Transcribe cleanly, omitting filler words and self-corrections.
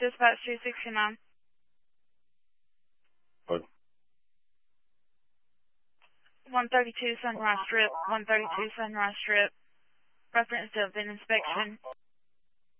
Dispatch 269. What? 132 Sunrise Strip, 132 Sunrise Strip. Reference to an inspection.